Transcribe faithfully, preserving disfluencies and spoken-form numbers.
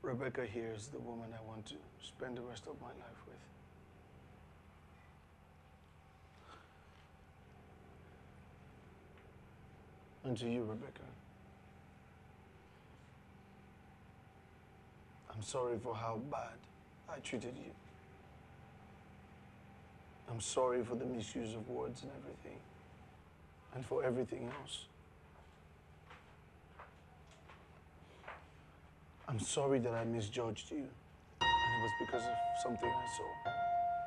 Rebecca here is the woman I want to spend the rest of my life with. And to you, Rebecca, I'm sorry for how bad I treated you. I'm sorry for the misuse of words and everything, and for everything else. I'm sorry that I misjudged you, and it was because of something I saw.